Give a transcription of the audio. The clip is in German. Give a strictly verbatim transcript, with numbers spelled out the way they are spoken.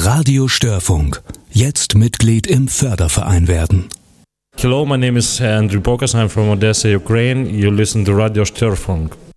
Radio Störfunk. Jetzt Mitglied im Förderverein werden. Hello, my name is Andrew Bokas. I'm from Odessa, Ukraine. You listen to Radio Störfunk.